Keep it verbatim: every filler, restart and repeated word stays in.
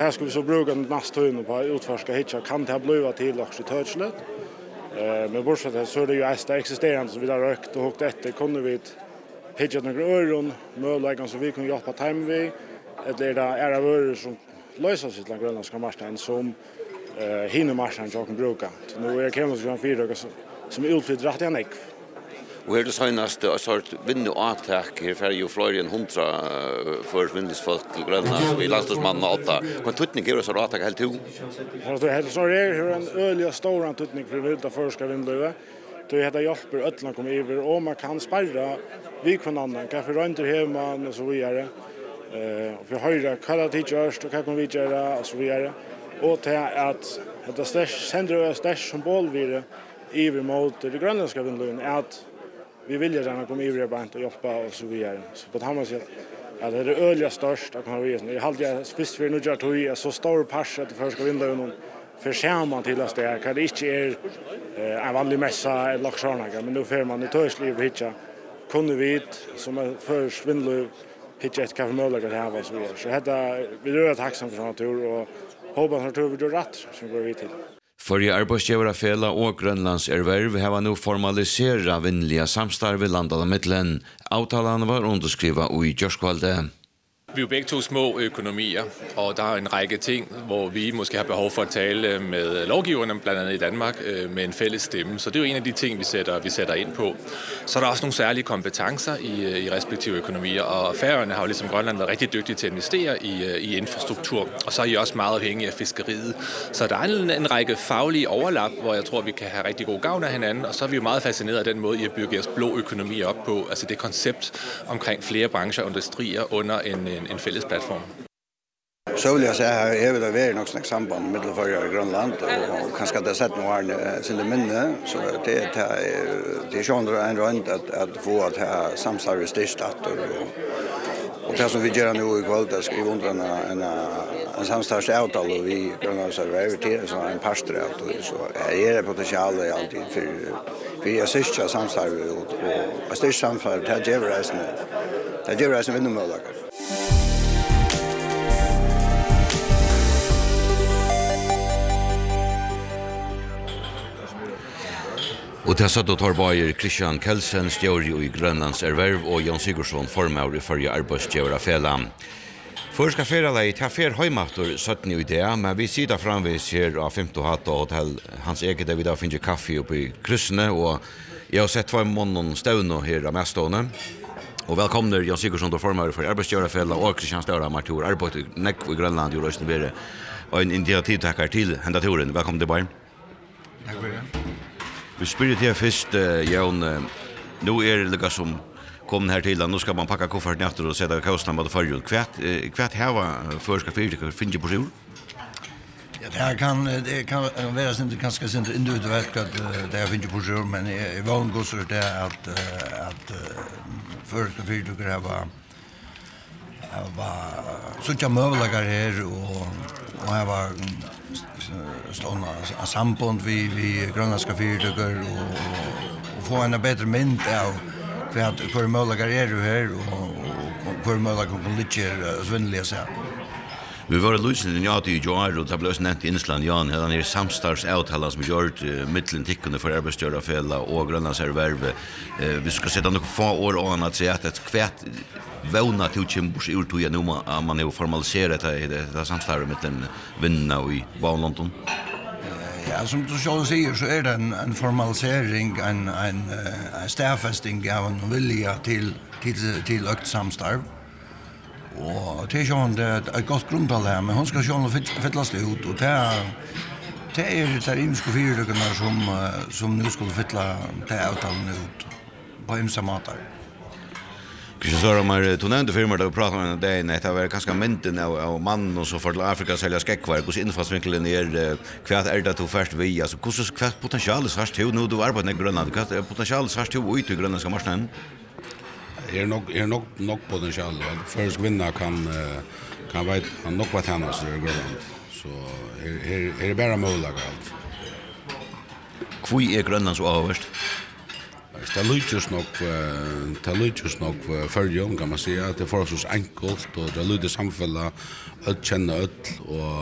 här ska vi så bruka nästa tid på att utforska hitcha kan det bli till också touchlet. Eh men bortsett från det så är det ju ästa existerande som vi har rökt och hukt efter kunde vi hitcha några öron möjligen så vi kan hjälpa time vi eller det är det vörr som löser sitt den grönländska marknaden som eh hinner marknaden jag kan bruka. Nu är det som fyra som utflytt rätt igen. Och här det senaste sort vinnuattack här för ju Florian hundra för vindisfolk till Grönland och i landstorsmannen åtta. Kan tutning göra så attack helt to. Så det så är det en öliga stor tutning för vilda förska vindlöva. Det heter hjälper ötlan kommer över och man kan spärra vi kan annan kaffe runt hemma och så vidare. Eh och för höra kalla teachers och kan vi göra och så vidare. Och till att det stash sänder stash symbol vidare i mot det grönländska vindlöven är att vi vill gärna komma i band och hjälpa och så vidare. Så på det sättet att det är det öliga störst att kunna visa. Jag hade jag visst för nu jag tog är så stor pass att det första vinner någon för skärman till att det är kan det inte är en vanlig mässa eller laxarnaga men då får man det törsliv hitcha kunde vi som är först vinner hitcha ett kaffe möjligt här vad så vidare. Så detta vi är tacksamma för natur och hoppas att vi gör rätt som går vi till. Förre arbeidsgiverfela og Grønlands erverv har nu formalisera vinnliga samstarv i landet mittlen. Avtalene var underskrivet i Gjørskvalde. Vi er jo begge to små økonomier, og der er en række ting, hvor vi måske har behov for at tale med lovgiverne, blandt andet i Danmark, med en fælles stemme. Så det er jo en af de ting, vi sætter, vi sætter ind på. Så er der også nogle særlige kompetencer i, i respektive økonomier, og Færøerne har jo ligesom Grønland været rigtig dygtige til at investere i, i infrastruktur, og så er I også meget afhængige af fiskeriet. Så der er en, en række faglige overlap, hvor jeg tror, vi kan have rigtig god gavn af hinanden, og så er vi jo meget fascineret af den måde, I har bygget jeres blå økonomi op på, altså det koncept omkring flere brancher og industrier under en en, en fælles platform. Så vill jag säga här är det väl något slags samband med Förra i Grönland och kanske det sett några sina minne så det är det är ju ändå en rent att att få att ha samstarv störst att och det som vi gör nu i kväll att skriva under en en en samstarvsavtal och vi Grönland så är det så en pastoralt så är det potential alltid för för att syssla samstarv och och störst samstarv det ger resten det ger resten vinnermöjligheter. Og til satt og tar bager Christian Kelsen, stjåri i Grønlands erverv, og Jan Sigurdsson, formau i Førje arbeidsgjøverafela. Førska feralei til fer heimatur sytten i det, men vi sitter framvis her av femte hatt og hotell Hans Ege, der vi da finner kaffe oppe i kryssene, og jeg har sett två måneder stående her av mestående. Og velkommen Jan Sigurdsson, formau for arbeidsgjøverafela, og Christian Støra, Martur, arbeid nekk i Grønland, jo løsne være, og en initiativtakker til hendaturen. Velkommen til Bayern. Takk for det. Vi spyrir til først, uh, Jan, uh, nu er det lika som kom her til, nu skal man pakka kofferten efter og sette kausene med fargen. Kvært, uh, kvært heva førska fyrtikker finner på sjur? Ja, det kan, det kan være sin, ganske individuelt at det finner på sjur, men i vann går så det at, at førska fyrtikker heva var sånn møvelager her, og, og jeg var stående av samband vi, vi grønlandske fyrtøkker og, og få en bedre mynd av hva møvelager er du her og hva møvelager kan litt svinnelige seg. Vi var løsende i Njati i Joar, og det ble også nevnt i Innsland, Jan, han er samstarvsavtalen som gjør uh, mittlen tikkene for arbeidsgjørafela og Grønlands erverv. Uh, vi skal sette noen få år an at se at et kvært våna til Kimbors urtøya nå man er jo formaliseret det samstarvet mittlen vinna i Valondon. Ja, som du selv sier, så er det en, en formalisering, en, en, en stafesting av en vilja til, til, til økt samstarv. Og det er sånn det er et godt grundtall her, men hun skal sånn fytles det ut, og det er det er det er imske fyrtøkkerne som, som nå skulle fytle det avtalen ut på imse mater. Christian Soramar, du nevnte firmer da vi pratet om en dag, det var ganske mynden av, av mannen og så for til Afrika selja skekkvar, hvordan innfallsvinkelen er, hva er det du først vi, altså hva potensialet har du nå du arbeider i Grønland, hva er potensialet har du ut i grønlandske marsnaden? Er nok er nok nok potential. Først vinner kan kan veit han nok vad han har i Grønland. Så er er er bare mulig alt. Hvor er Grønland så avverst? Det lyder nok det lyder nok for kan man si at det er for oss enkelt og det lyder samfunnet, alt kjenner alt og